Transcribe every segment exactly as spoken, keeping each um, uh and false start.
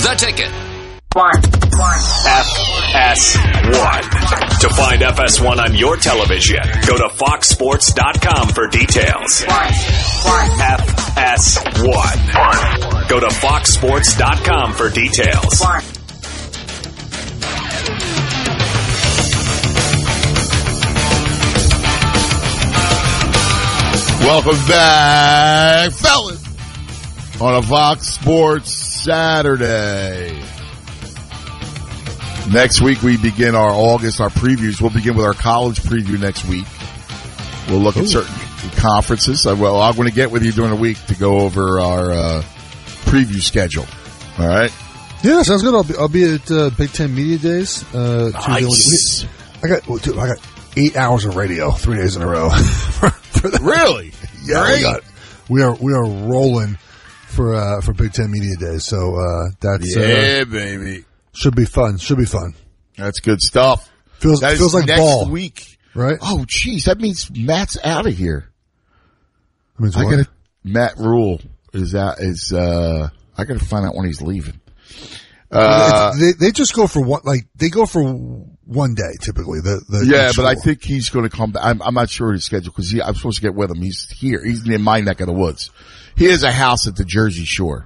the ticket. One. One. F S one. To find F S one on your television, go to fox sports dot com for details. One. One. F S one. Go to fox sports dot com for details. One. Welcome back, fellas, on a Fox Sports Saturday. Next week we begin our August, our previews. We'll begin with our college preview next week. We'll look Ooh. at certain conferences. Well, I'm going to get with you during the week to go over our uh, preview schedule. All right? Yeah, sounds good. I'll be, I'll be at uh, Big Ten Media Days. Uh, nice. I got, dude, I got eight hours of radio, three days in a row. for, for really? Yeah, Great. we got. We are we are rolling for uh, for Big Ten Media Days. So uh, that's yeah, uh, baby. Should be fun. Should be fun. That's good stuff. Feels that feels like next ball week, right? Oh, geez, that means Matt's out of here. That means I what? gotta, Matt Rule is out. Is uh, I got to find out when he's leaving. Uh, they they just go for one. Like they go for one day typically. The, the yeah, but I think he's going to come back. I'm, I'm not sure his schedule because I'm supposed to get with him. He's here. He's in my neck of the woods. He has a house at the Jersey Shore.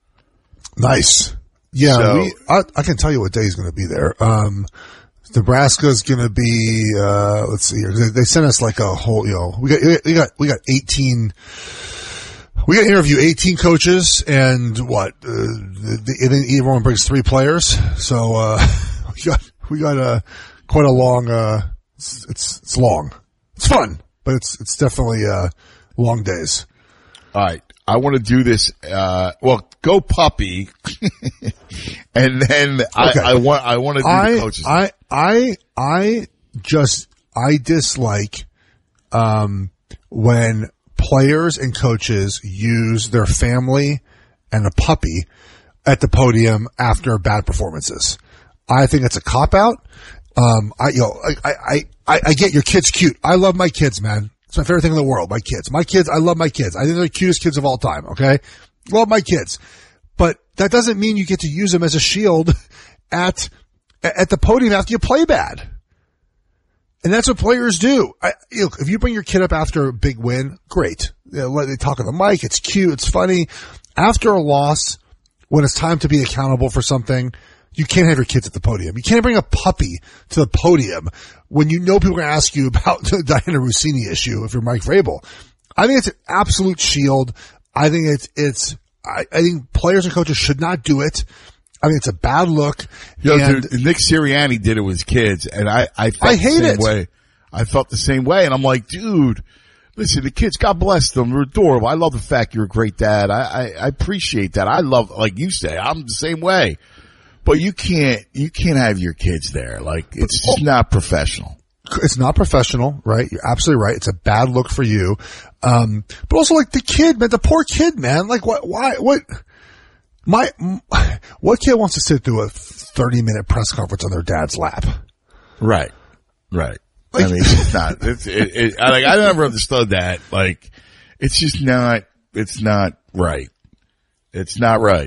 Nice. Yeah, so, we, I, I can tell you what day he's going to be there. Um, Nebraska's going to be, uh, let's see here. They, they sent us like a whole, you know, we got, we got, we got eighteen, we got to interview eighteen coaches and what, uh, the, and then everyone brings three players. So, uh, we got, we got a, quite a long, uh, it's, it's, it's long. It's fun, but it's, it's definitely, uh, long days. All right. I want to do this, uh, well, go puppy. and then I, okay. I want, I want to do I, the coaches. I, I, I just, I dislike, um, when players and coaches use their family and a puppy at the podium after bad performances. I think it's a cop out. Um, I, you know, I, I, I, I get your kids cute. I love my kids, man. It's my favorite thing in the world. My kids, my kids, I love my kids. I think they're the cutest kids of all time. Okay. Love my kids, but that doesn't mean you get to use them as a shield at, at the podium after you play bad. And that's what players do. I, you know, if you bring your kid up after a big win, great. You know, let they talk on the mic. It's cute. It's funny. After a loss, when it's time to be accountable for something, you can't have your kids at the podium. You can't bring a puppy to the podium when you know people are going to ask you about the Diana Rossini issue if you're Mike Vrabel. I think it's an absolute shield. I think it's, it's, I, I think players and coaches should not do it. I mean, it's a bad look. Yo, and dude, Nick Sirianni did it with his kids, and I, I felt I hate the same it. way. I felt the same way, and I'm like, dude, listen, the kids, God bless them, they're adorable. I love the fact you're a great dad. I, I, I appreciate that. I love, like you say, I'm the same way. But you can't, you can't have your kids there. Like, it's just not professional. It's not professional, right? You're absolutely right. It's a bad look for you. Um, but also like the kid, man, the poor kid, man. Like what, why, what, my, what kid wants to sit through a thirty minute press conference on their dad's lap? Right. Right. Like, I mean, it's not, it's, it, it, I, like, I never understood that. Like, it's just not, it's not right. It's not right.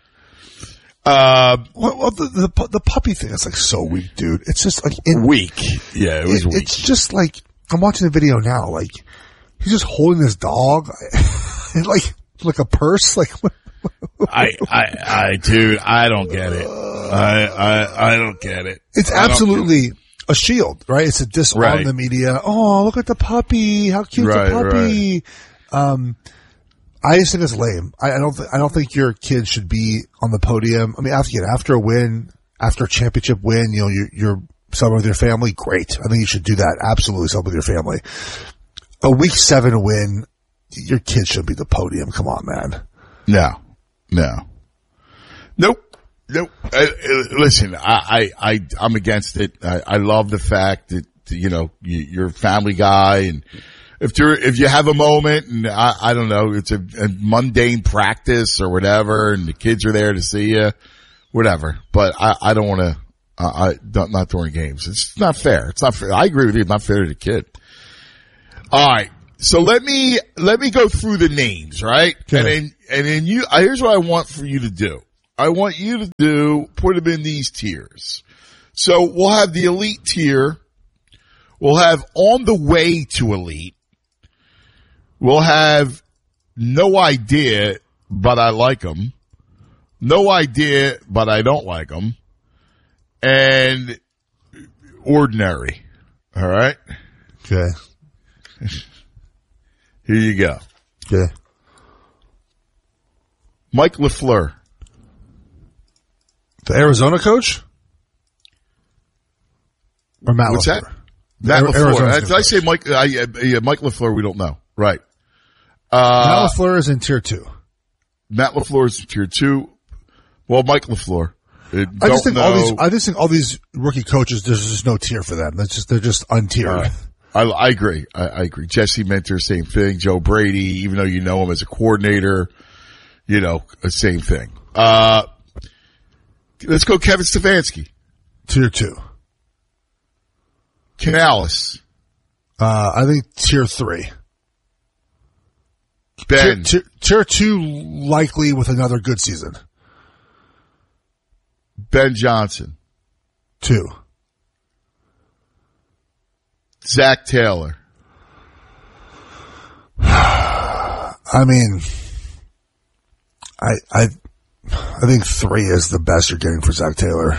Uh, well, well the, the, the puppy thing is like so weak, dude. It's just like in, weak. Yeah, it was it, weak. It's just like, I'm watching the video now, like, he's just holding this dog, like, like a purse, like, I, I, I, dude, I don't get it. I, I, I don't get it. It's absolutely a shield, right? It's a disarm right. the media. Oh, look at the puppy. How cute right, the puppy. Right. Um, I just think it's lame. I, I don't. Th- I don't think your kid should be on the podium. I mean, after after a win, after a championship win, you know, you're, you're celebrating with your family. Great. I think you should do that. Absolutely, celebrate with your family. A week seven win, your kid should be the podium. Come on, man. No, no, nope, nope. I, I, listen, I, I, I, I'm against it. I, I love the fact that you know you, you're a family guy and. If you if you have a moment and I, I don't know, it's a, a mundane practice or whatever, and the kids are there to see you, whatever. But I, I don't want to. Uh, I not, not during games. It's not fair. It's not fair. I agree with you. It's not fair to the kid. All right. So let me let me go through the names, right? Okay. And then and then you. Uh, here's what I want for you to do. I want you to do, put them in these tiers. So we'll have the elite tier. We'll have on the way to elite. We'll have no idea, but I like them. No idea, but I don't like them. And ordinary. All right? Okay. Here you go. Okay. Mike LaFleur. The Arizona coach? Or Matt What's LaFleur? that? Matt Ar- LaFleur. Arizona's Did I say Mike? Uh, yeah, yeah, Mike LaFleur, we don't know. Right. Uh, Matt LaFleur is in tier two. Matt LaFleur is tier two. Well, Mike LaFleur. Uh, I just think know. all these, I just think all these rookie coaches, there's just no tier for them. That's just, they're just untiered. Uh, I, I agree. I, I agree. Jesse Minter, same thing. Joe Brady, even though you know him as a coordinator, you know, same thing. Uh, let's go Kevin Stefanski. Tier two. Canales. Uh, I think tier three. Ben. Tier, tier, tier two likely with another good season. Ben Johnson. Two. Zach Taylor. I mean, I, I, I think three is the best you're getting for Zach Taylor.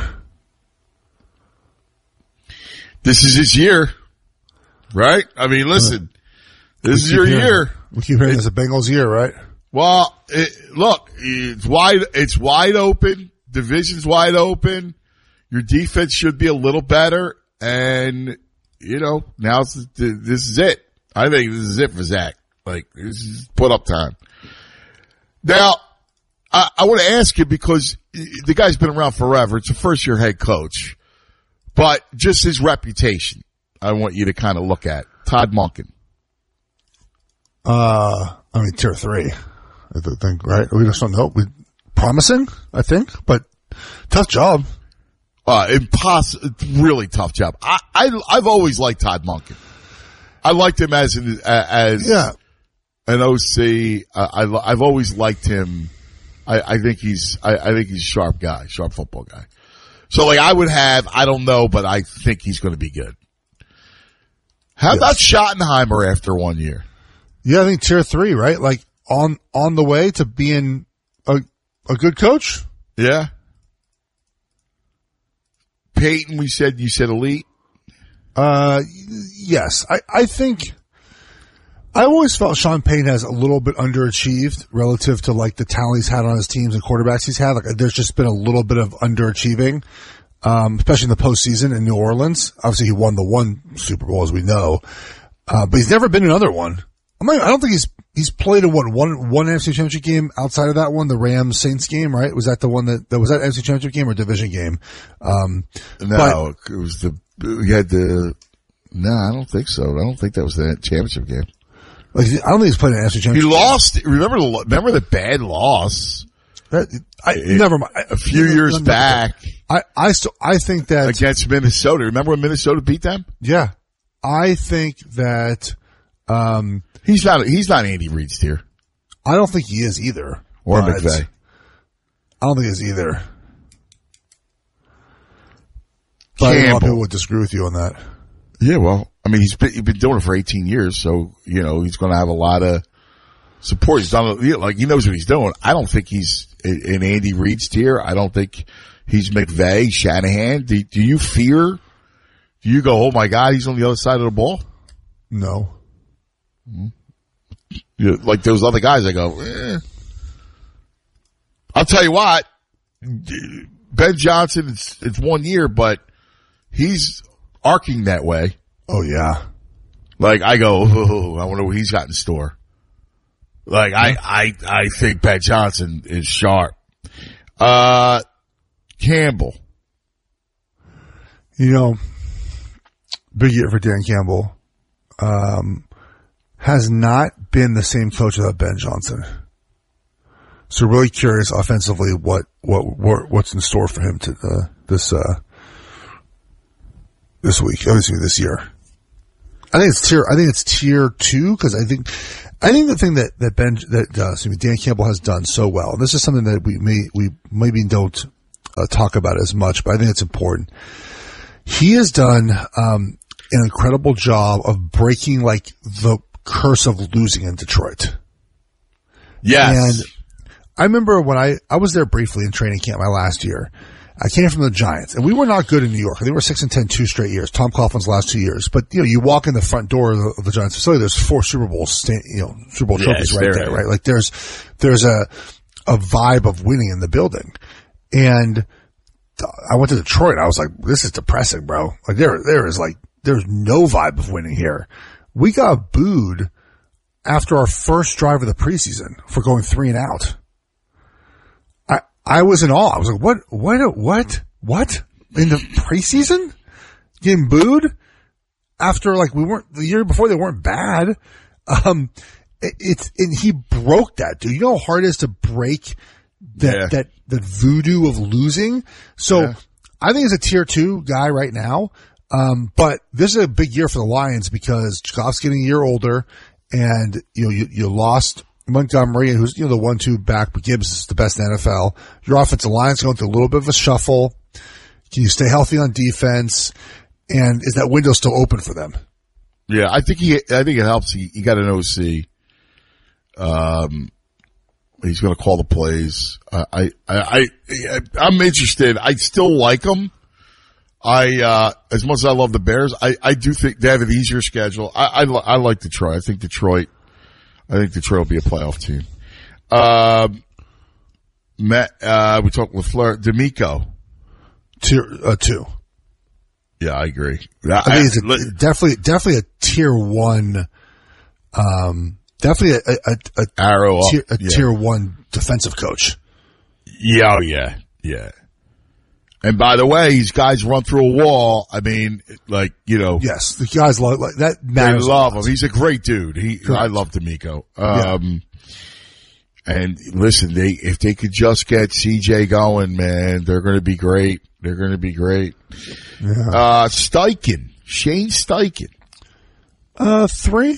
This is his year, right? I mean, listen, this is your hearing, year. We keep hearing it's a Bengals year, right? Well, it, look, it's wide, it's wide open. Division's wide open. Your defense should be a little better. And, you know, now it's, this is it. I think this is it for Zach. Like, this is put up time. Now, I, I want to ask you because the guy's been around forever. It's a first year head coach, but just his reputation, I want you to kind of look at. Todd Monken. Uh, I mean, tier three, I think, right? We just don't know. We, promising, I think, but tough job. Uh, impossible, really tough job. I, I, I've always liked Todd Monken. I liked him as an, as Yeah. an O C. Uh, I, I've always liked him. I, I think he's, I, I think he's a sharp guy, sharp football guy. So like I would have, I don't know, but I think he's going to be good. How Yes. about Schottenheimer after one year? Yeah, I think tier three, right? Like on, on the way to being a, a good coach. Yeah. Peyton, we said, you said elite. Uh, yes, I, I think I always felt Sean Payton has a little bit underachieved relative to like the talent he's had on his teams and quarterbacks he's had. Like there's just been a little bit of underachieving, um, especially in the postseason in New Orleans. Obviously he won the one Super Bowl as we know, uh, but he's never been in another one. I'm not, I don't think he's, he's played in what, one, one N F C Championship game outside of that one, the Rams Saints game, right? Was that the one that, that was that N F C Championship game or division game? Um, No, but, it was the, we had the, no, I don't think so. I don't think that was the championship game. like, I don't think he's played in an N F C He Championship. lost, remember the, remember the bad loss That, I, never mind. a few years Never- back I, I still, I think that, against Minnesota. Remember when Minnesota beat them? yeah, I think that, um, He's not, he's not Andy Reid's tier. I don't think he is either. Or but McVay. I don't think he is either. But I think a lot of Campbell. people would disagree with you on that. Yeah, well, I mean, he's been, he's been doing it for eighteen years, so, you know, he's going to have a lot of support. He's done, you know, like, he knows what he's doing. I don't think he's in Andy Reid's tier. I don't think he's McVay, Shanahan. Do, do you fear, do you go, oh my God, he's on the other side of the ball? No. You know, like those other guys, I go, eh. I'll tell you what, Ben Johnson, it's, it's one year, but he's arcing that way. Oh yeah. Like I go, oh, I wonder what he's got in store. Like I, I, I think Ben Johnson is sharp. Uh, Campbell. You know, big year for Dan Campbell. Um, has not been the same coach without Ben Johnson. So really curious offensively what, what, what what's in store for him to, uh, this, uh, this week, obviously this year. I think it's tier, I think it's tier two because I think I think the thing that, that Ben, that, uh, excuse me, Dan Campbell has done so well, and this is something that we may, we maybe don't uh, talk about as much, but I think it's important. He has done, um, an incredible job of breaking like the curse of losing in Detroit. Yes. And I remember when I, I was there briefly in training camp my last year. I came from the Giants, and we were not good in New York. I think we were six and ten two straight years. Tom Coughlin's last two years. But, you know, you walk in the front door of the, of the Giants facility, there's four Super Bowl, sta- you know, Super Bowl Yeah, trophies right there, there, right? Like there's, there's a, a vibe of winning in the building. And I went to Detroit. I was like, this is depressing, bro. Like there, there is like, there's no vibe of winning here. We got booed after our first drive of the preseason for going three and out. I, I was in awe. I was like, what, what, what, what in the preseason? Getting booed after like we weren't, the year before they weren't bad. Um, it, it's, and he broke that, dude. You know how hard it is to break that, Yeah. that, that voodoo of losing. So Yeah. I think he's a tier two guy right now. Um, but this is a big year for the Lions because Goff's getting a year older, and you know you, you lost Montgomery, who's you know the one two back, but Gibbs is the best in the N F L. Your offensive line's going through a little bit of a shuffle. Can you stay healthy on defense? And is that window still open for them? Yeah, I think he. I think it helps. He, he got an O C. Um, he's going to call the plays. I, I, I, I, I'm interested. I still like him. I, uh, as much as I love the Bears, I, I do think they have an easier schedule. I, I, I like Detroit. I think Detroit, I think Detroit will be a playoff team. Um, Matt, uh, we talked with Fleur, D'Amico. Tier uh, two. Yeah, I agree. I think it's a, definitely, definitely a tier one. Um, definitely a, a, a Arrow up. tier, a Yeah. tier one defensive coach. Yeah, oh yeah, yeah. And by the way, these guys run through a wall. I mean, like, you know. Yes, the guys love like that. They Matters love him. He's a great dude. He, Correct. I love D'Amico. Um, and listen, they, if they could just get C J going, man, they're going to be great. They're going to be great. Yeah. Uh, Steichen, Shane Steichen. Uh, three.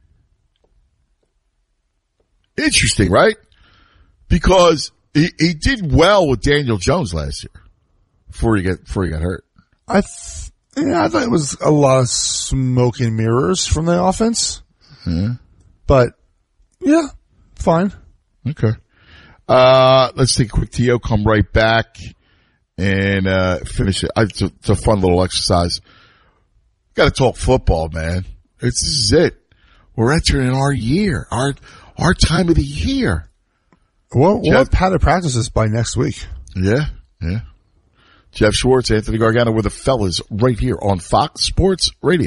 Interesting, right? Because he, he did well with Daniel Jones last year before he got, before he got hurt. I, th- yeah, I thought it was a lot of smoke and mirrors from the offense. Yeah. But yeah, fine. Okay. Uh, let's take a quick T O, come right back and, uh, finish it. It's a, it's a fun little exercise. Got to talk football, man. It's, this is it. We're entering our year, our, our time of the year. We'll, we'll Jeff- have padded practices by next week. Yeah, yeah. Jeff Schwartz, Anthony Gargano with the fellas right here on Fox Sports Radio.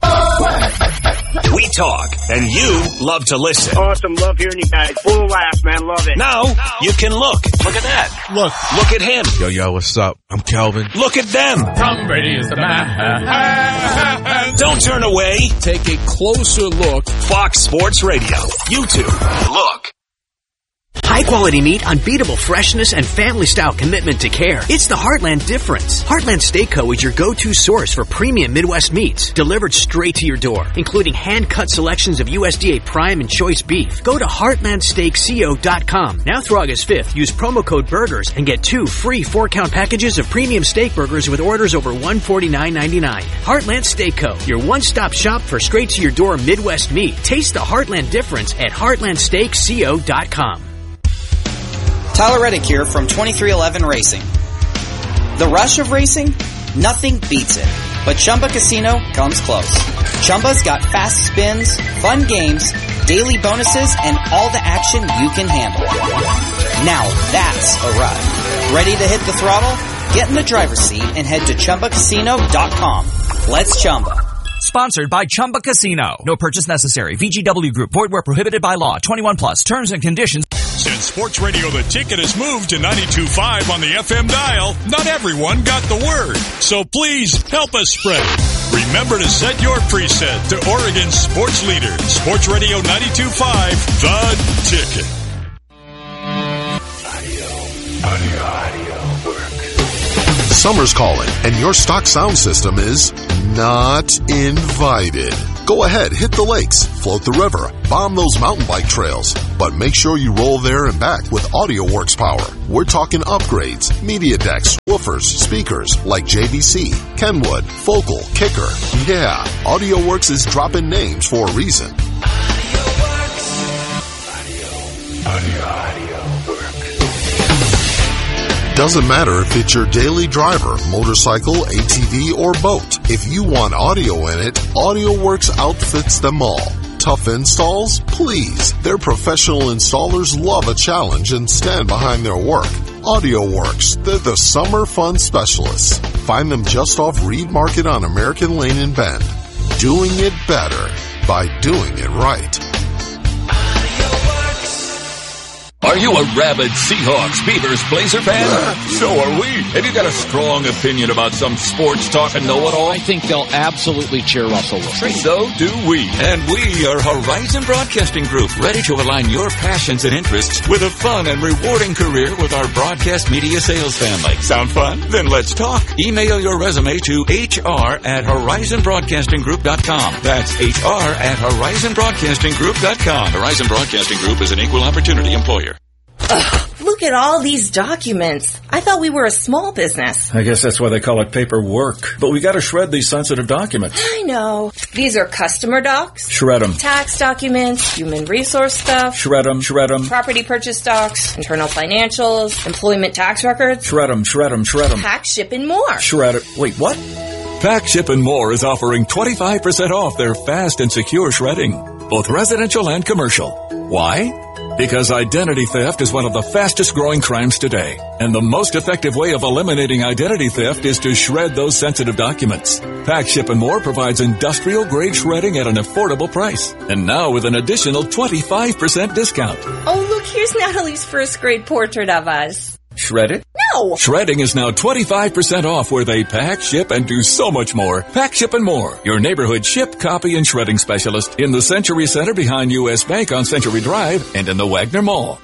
We talk, and you love to listen. Awesome. Love hearing you guys. Full of laughs, man. Love it. Now, you can look. Look at that. Look. Look at him. Yo, yo, what's up? I'm Kelvin. Look at them. Tom Brady is the man. Don't turn away. Take a closer look. Fox Sports Radio. YouTube. Look. High quality meat, unbeatable freshness, and family style commitment to care. It's the Heartland difference. Heartland Steak Co. is your go-to source for premium Midwest meats, delivered straight to your door, including hand-cut selections of U S D A prime and choice beef. Go to heartland steak co dot com. Now through August fifth, use promo code BURGERS and get two free four-count packages of premium steak burgers with orders over one hundred forty-nine ninety-nine. Heartland Steak Co., your one-stop shop for straight-to-your-door Midwest meat. Taste the Heartland difference at heartland steak co dot com. Tyler Reddick here from twenty-three eleven Racing. The rush of racing? Nothing beats it. But Chumba Casino comes close. Chumba's got fast spins, fun games, daily bonuses, and all the action you can handle. Now that's a ride. Ready to hit the throttle? Get in the driver's seat and head to chumba casino dot com. Let's Chumba. Sponsored by Chumba Casino. No purchase necessary. V G W Group. Void where prohibited by law. twenty-one plus. Terms and conditions. Since Sports Radio The Ticket has moved to ninety-two point five on the F M dial, not everyone got the word. So please help us spread it. Remember to set your preset to Oregon's sports leader, Sports Radio ninety-two point five, The Ticket. Audio. Audio. Audio works. Summer's calling, and your stock sound system is not invited. Go ahead, hit the lakes, float the river, bomb those mountain bike trails, but make sure you roll there and back with AudioWorks power. We're talking upgrades, media decks, woofers, speakers like J V C, Kenwood, Focal, Kicker. Yeah, AudioWorks is dropping names for a reason. Audio, audio work. Doesn't matter if it's your daily driver, motorcycle, A T V, or boat. If you want audio in it, AudioWorks outfits them all. Tough installs? Please. Their professional installers love a challenge and stand behind their work. AudioWorks, they're the summer fun specialists. Find them just off Reed Market on American Lane in Bend. Doing it better by doing it right. Are you a rabid Seahawks, Beavers, Blazer fan? So are we. Have you got a strong opinion about some sports talk and know-it-all? I think they'll absolutely cheer Russell Wilson. So do we. And we are Horizon Broadcasting Group, ready to align your passions and interests with a fun and rewarding career with our broadcast media sales family. Sound fun? Then let's talk. Email your resume to H R at horizon broadcasting group dot com. That's H R at horizon broadcasting group dot com. Horizon Broadcasting Group is an equal opportunity employer. Ugh, look at all these documents. I thought we were a small business. I guess that's why they call it paperwork. But we gotta shred these sensitive documents. I know. These are customer docs. Shred them. Tax documents, human resource stuff. Shred them, shred them. Property purchase docs, internal financials, employment tax records. Shred them, shred them, shred them. Pack, ship, and more. Shred it. Wait, what? Pack, Ship, and More is offering twenty-five percent off their fast and secure shredding, both residential and commercial. Why? Because identity theft is one of the fastest growing crimes today. And the most effective way of eliminating identity theft is to shred those sensitive documents. Pack, Ship, and More provides industrial grade shredding at an affordable price. And now with an additional twenty-five percent discount. Oh, look, here's Natalie's first grade portrait of us. Shred it? No! Shredding is now twenty-five percent off where they pack, ship, and do so much more. Pack, Ship, and More. Your neighborhood ship, copy, and shredding specialist in the Century Center behind U S Bank on Century Drive and in the Wagner Mall.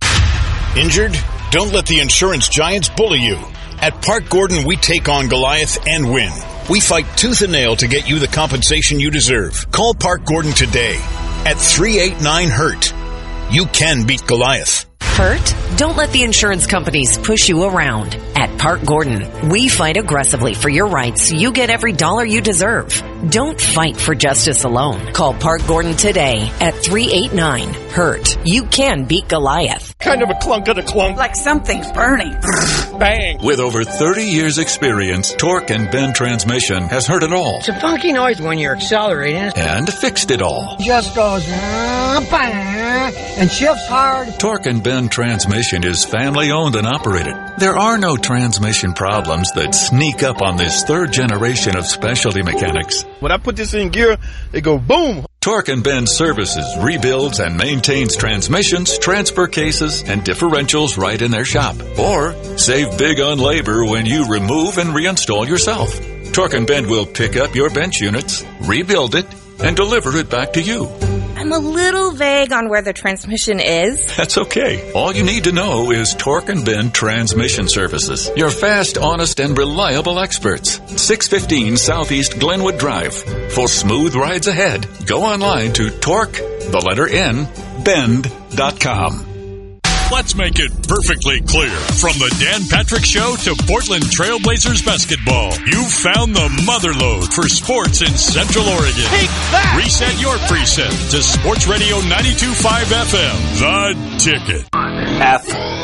Injured? Don't let the insurance giants bully you. At Park Gordon, we take on Goliath and win. We fight tooth and nail to get you the compensation you deserve. Call Park Gordon today at three eight nine hurt. You can beat Goliath. Hurt? Don't let the insurance companies push you around. At Park Gordon, we fight aggressively for your rights so you get every dollar you deserve. Don't fight for justice alone. Call Park Gordon today at three eight nine hurt. You can beat Goliath. Kind of a clunk of the clunk. Like something's burning. Bang. With over thirty years experience, Torque and Bend Transmission has heard it all. It's a funky noise when you're accelerating. And fixed it all. Just goes uh, bang, and shifts hard. Torque and Bend Transmission is family owned and operated. There are no transmission problems that sneak up on this third generation of specialty mechanics. When I put this in gear, it go boom. Torque and Bend services, rebuilds, and maintains transmissions, transfer cases, and differentials right in their shop. Or save big on labor when you remove and reinstall yourself. Torque and Bend will pick up your bench units, rebuild it, and deliver it back to you. I'm a little vague on where the transmission is. That's okay. All you need to know is Torque and Bend Transmission Services. Your fast, honest, and reliable experts. six fifteen Southeast Glenwood Drive. For smooth rides ahead, go online to Torque, the letter N, bend dot com. Let's make it perfectly clear. From the Dan Patrick Show to Portland Trailblazers basketball, you've found the motherlode for sports in Central Oregon. Take that! Reset your preset to Sports Radio ninety-two point five F M, The Ticket. F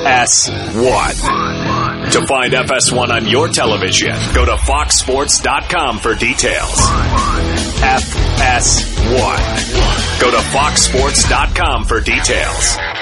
S one. To find F S one on your television, go to fox sports dot com for details. F S one. Go to fox sports dot com for details.